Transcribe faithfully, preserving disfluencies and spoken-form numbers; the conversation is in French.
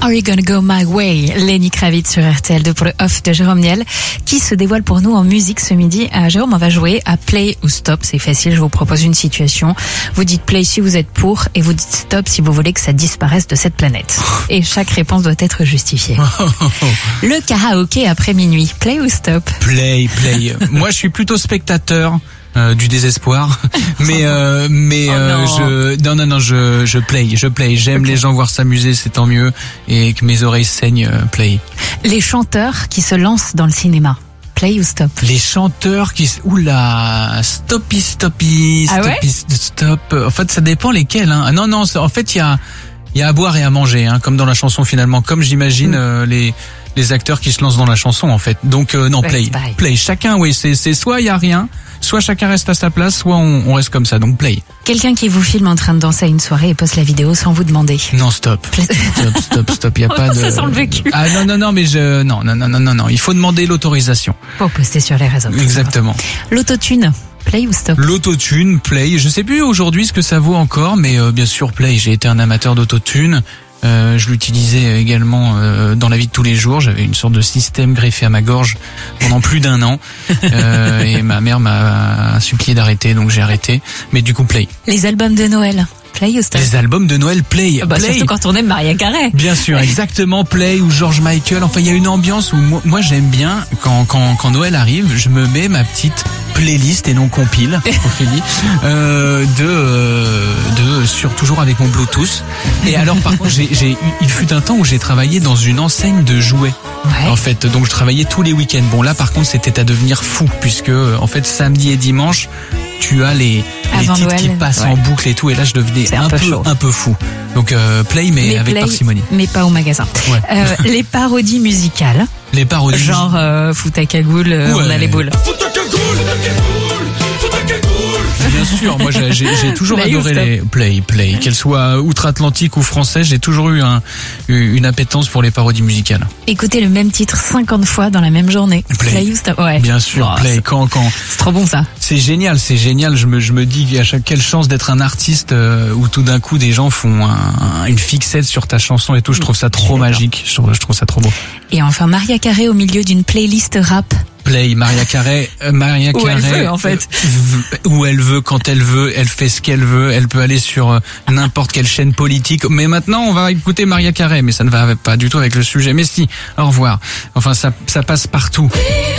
Are You Gonna Go My Way? Lenny Kravitz sur R T L deux pour le off de Jérôme Niel, qui se dévoile pour nous en musique ce midi. Euh, Jérôme, on va jouer à Play ou Stop. C'est facile, je vous propose une situation. Vous dites Play si vous êtes pour et vous dites Stop si vous voulez que ça disparaisse de cette planète. Et chaque réponse doit être justifiée. Le karaoké après minuit. Play ou Stop? Play, play. Moi, je suis plutôt spectateur. Euh, du désespoir, mais euh, mais oh euh, non. je non non non je je play, je play. J'aime Okay. les gens voir s'amuser, c'est tant mieux, et que mes oreilles saignent. Euh, play. Les chanteurs qui se lancent dans le cinéma. Play ou Stop? Les chanteurs qui s- oula stoppy stoppy Ah stoppy ouais stop. En fait, ça dépend lesquels. Hein. Non non, c'est- en fait il y a il y a à boire et à manger, hein, comme dans la chanson finalement, comme j'imagine mm. euh, les les acteurs qui se lancent dans la chanson en fait. Donc euh, non, ouais, play, play. Chacun, oui, c'est c'est soit il y a rien, soit chacun reste à sa place, soit on, on reste comme ça. Donc play. Quelqu'un qui vous filme en train de danser à une soirée et poste la vidéo sans vous demander. Non, stop. Stop, stop, stop. Il y a pas de. Ça sent le vécu. Ah non non non, mais je non non non non non non. Il faut demander l'autorisation. Pour poster sur les réseaux. Exactement. L'autotune. Play ou Stop? L'autotune, play. Je sais plus aujourd'hui ce que ça vaut encore, mais euh, bien sûr play. J'ai été un amateur d'autotune. Euh, je l'utilisais également euh, dans la vie de tous les jours. J'avais une sorte de système greffé à ma gorge pendant plus d'un an, euh, et ma mère m'a supplié d'arrêter, donc j'ai arrêté. Mais du coup, play. Les albums de Noël. Play ou Stop? Les albums de Noël, play. Ah bah, play. surtout quand on aime Mariah Carey. Bien sûr, exactement, play ou George Michael. Enfin, il y a une ambiance où moi, moi j'aime bien quand, quand quand Noël arrive, je me mets ma petite playlist et non compile, Ophélie, euh, de euh, de sur toujours avec mon Bluetooth. Et alors par contre, j'ai j'ai il fut un temps où j'ai travaillé dans une enseigne de jouets. Ouais. En fait, donc je travaillais tous les week-ends. Bon là, par contre, c'était à devenir fou puisque en fait samedi et dimanche, tu as les les Avant titres Noël, qui passent ouais. en boucle et tout. Et là, je devenais C'est un, un peu peu chaud. un peu fou. Donc euh, play mais, Mais avec play, parcimonie. mais pas au magasin. Ouais. Euh, les parodies musicales. Les parodies. Genre euh, Fout ta cagoule, euh, Ouais. on a les boules. Bien sûr, moi j'ai j'ai- j'ai toujours Play ou adoré Stop? les play play, qu'elles soient outre-Atlantique ou françaises, j'ai toujours eu un, une appétence pour les parodies musicales. Écoutez le même titre cinquante fois dans la même journée. Play. ou Stop? Ouais. Bien sûr, Oh, play c'est- quand quand C'est trop bon ça. c'est génial, c'est génial. Je me je me dis à chaque quelle chance d'être un artiste euh, où tout d'un coup des gens font un, une fixette sur ta chanson et tout. Je trouve ça trop magique. Je trouve, je trouve ça trop beau. Et enfin Mariah Carey au milieu d'une playlist rap. Play, Mariah Carey, euh, Mariah Où Carey, elle veut, en fait. euh, où elle veut, quand elle veut, elle fait ce qu'elle veut, elle peut aller sur euh, n'importe quelle chaîne politique. Mais maintenant, on va écouter Mariah Carey, mais ça ne va pas du tout avec le sujet. Mais si, au revoir. Enfin, ça, ça passe partout.